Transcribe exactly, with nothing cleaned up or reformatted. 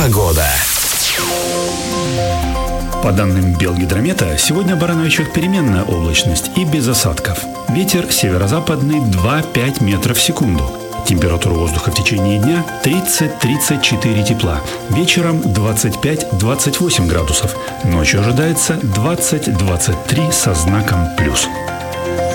Погода. По данным Белгидромета, сегодня в Барановичах переменная облачность и без осадков. Ветер северо-западный два-пять метров в секунду. Температура воздуха в течение дня тридцать-тридцать четыре тепла. Вечером двадцать пять-двадцать восемь градусов. Ночью ожидается двадцать-двадцать три со знаком плюс.